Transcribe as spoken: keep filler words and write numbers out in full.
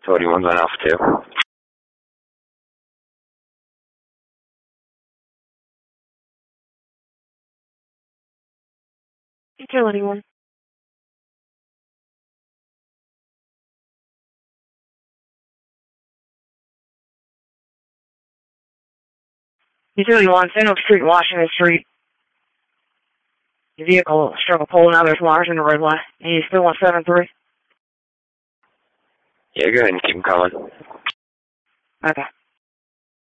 twenty-one's on Alpha two. Utility one. Utility one, San Oak Street, Washington Street. Your vehicle struck a pole and now there's wires in the roadway. And you still want seven three? Yeah, go ahead and keep them coming. Okay.